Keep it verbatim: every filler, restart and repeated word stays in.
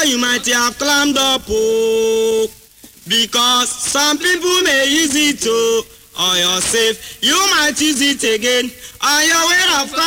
you might have climbed up, oh, because some people may use it to, or you're safe, you might use it again on your way of